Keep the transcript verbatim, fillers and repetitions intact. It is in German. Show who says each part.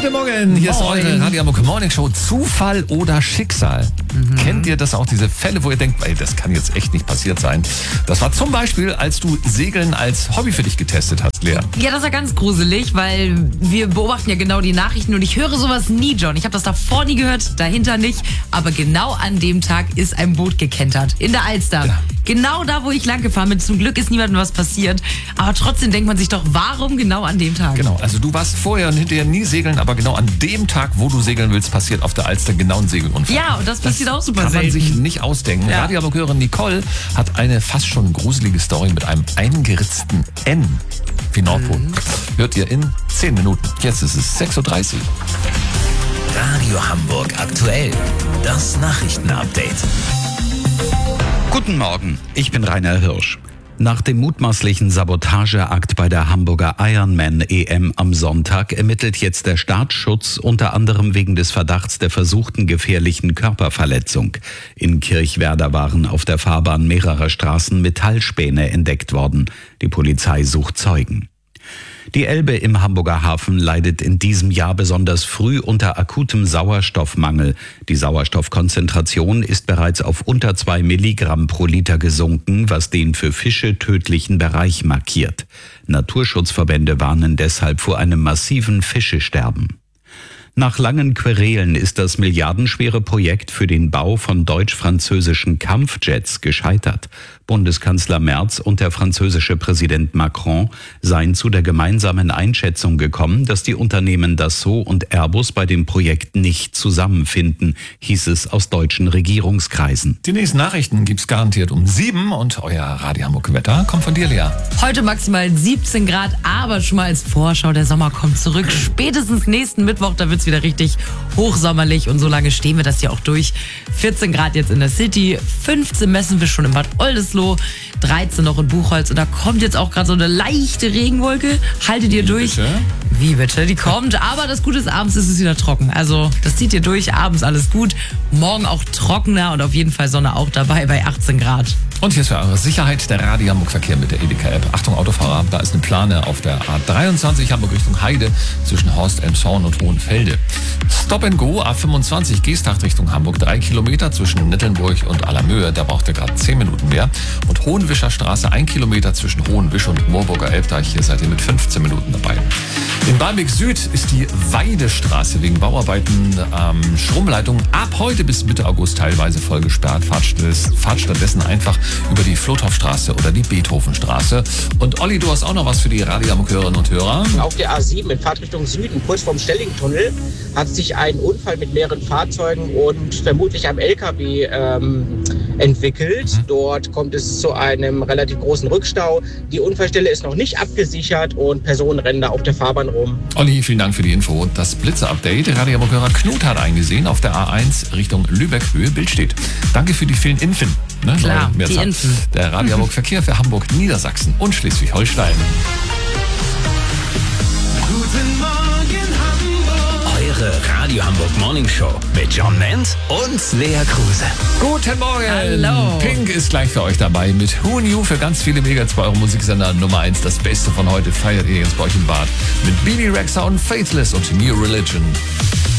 Speaker 1: Guten Morgen, hier
Speaker 2: Moin.
Speaker 1: ist eure Radio Hamburg Morning Show. Zufall oder Schicksal? Mhm. Kennt ihr das auch, diese Fälle, wo ihr denkt, ey, das kann jetzt echt nicht passiert sein? Das war zum Beispiel, als du Segeln als Hobby für dich getestet hast, Lea.
Speaker 2: Ja, das war ganz gruselig, weil wir beobachten ja genau die Nachrichten und ich höre sowas nie, John. Ich habe das davor nie gehört, dahinter nicht. Aber genau an dem Tag ist ein Boot gekentert. In der Alster. Ja. Genau da, wo ich lang gefahren bin. Zum Glück ist niemandem was passiert. Aber trotzdem denkt man sich doch, warum genau an dem Tag?
Speaker 1: Genau, also du warst vorher und hinterher nie segeln, aber genau an dem Tag, wo du segeln willst, passiert auf der Alster genau ein Segelunfall.
Speaker 2: Ja, und das passiert auch super
Speaker 1: kann
Speaker 2: selten.
Speaker 1: man sich nicht ausdenken.
Speaker 2: Ja.
Speaker 1: Radio Hamburg-Hörerin Nicole hat eine fast schon gruselige Story mit einem eingeritzten N wie Nordpol. Mhm. Hört ihr in zehn Minuten. Jetzt ist es sechs Uhr dreißig.
Speaker 3: Radio Hamburg aktuell. Das Nachrichtenupdate.
Speaker 4: Guten Morgen, ich bin Rainer Hirsch. Nach dem mutmaßlichen Sabotageakt bei der Hamburger Ironman-E M am Sonntag ermittelt jetzt der Staatsschutz unter anderem wegen des Verdachts der versuchten gefährlichen Körperverletzung. In Kirchwerder waren auf der Fahrbahn mehrerer Straßen Metallspäne entdeckt worden. Die Polizei sucht Zeugen. Die Elbe im Hamburger Hafen leidet in diesem Jahr besonders früh unter akutem Sauerstoffmangel. Die Sauerstoffkonzentration ist bereits auf unter zwei Milligramm pro Liter gesunken, was den für Fische tödlichen Bereich markiert. Naturschutzverbände warnen deshalb vor einem massiven Fischesterben. Nach langen Querelen ist das milliardenschwere Projekt für den Bau von deutsch-französischen Kampfjets gescheitert. Bundeskanzler Merz und der französische Präsident Macron seien zu der gemeinsamen Einschätzung gekommen, dass die Unternehmen Dassault und Airbus bei dem Projekt nicht zusammenfinden, hieß es aus deutschen Regierungskreisen.
Speaker 1: Die nächsten Nachrichten gibt's garantiert um sieben und euer Radio Hamburg Wetter kommt von dir, Lea.
Speaker 2: Heute maximal siebzehn Grad, aber schon mal als Vorschau, der Sommer kommt zurück. Spätestens nächsten Mittwoch, da wird's wieder richtig hochsommerlich und so lange stehen wir das hier auch durch. vierzehn Grad jetzt in der City, fünfzehn messen wir schon in Bad Oldesloe, dreizehn noch in Buchholz und da kommt jetzt auch gerade so eine leichte Regenwolke. Haltet ihr
Speaker 1: Wie
Speaker 2: durch?
Speaker 1: Bitte?
Speaker 2: Wie bitte? Die kommt, aber das Gute ist, abends ist es wieder trocken. Also das zieht ihr durch, abends alles gut. Morgen auch trockener und auf jeden Fall Sonne auch dabei bei achtzehn Grad.
Speaker 1: Und hier ist für eure Sicherheit der Radio Hamburg Verkehr mit der Edeka-App. Achtung Autofahrer, da ist eine Plane auf der A dreiundzwanzig Hamburg Richtung Heide zwischen Horst, Elmshorn und Hohenfelde. Stop and Go A fünfundzwanzig Geesthacht Richtung Hamburg, drei Kilometer zwischen Nettelnburg und Allermöhe, da braucht ihr gerade zehn Minuten mehr. Und Hohenwischer Straße, ein Kilometer zwischen Hohenwisch und Moorburger Elbdeich, hier seid ihr mit fünfzehn Minuten dabei. In Barmbek Süd ist die Weidestraße wegen Bauarbeiten ähm, Stromleitung ab heute bis Mitte August teilweise voll gesperrt. Fahrt, fahrt stattdessen einfach über die Flothofstraße oder die Beethovenstraße. Und Olli, du hast auch noch was für die Radio Hamburg Hörerinnen und Hörer.
Speaker 5: Auf der A sieben in Fahrtrichtung Süden, kurz vorm Stellingtunnel, hat sich ein Unfall mit mehreren Fahrzeugen und vermutlich einem L K W ähm, entwickelt. Mhm. Dort kommt es zu einem relativ großen Rückstau. Die Unfallstelle ist noch nicht abgesichert und Personen rennen da auf der Fahrbahn rum.
Speaker 1: Olli, vielen Dank für die Info. Das Blitzer-Update. Radio Hamburg Hörer Knut hat eingesehen, auf der A eins Richtung Lübeck-Höhe Bild steht. Danke für die vielen Infen. Ne?
Speaker 2: Klar, die Infen.
Speaker 1: Der Radio Hamburg Verkehr für Hamburg, Niedersachsen und Schleswig-Holstein.
Speaker 3: Guten Morgen Hamburg. Eure Radio Hamburg Morning Show mit John Menz und Lea Kruse.
Speaker 1: Guten Morgen.
Speaker 2: Hallo.
Speaker 1: Pink ist gleich für euch dabei mit Who Knew für ganz viele Mega zwei Euro Musiksender Nummer eins. Das Beste von heute feiert ihr jetzt bei euch im Bad mit Bibi Rexha und Faithless und New Religion.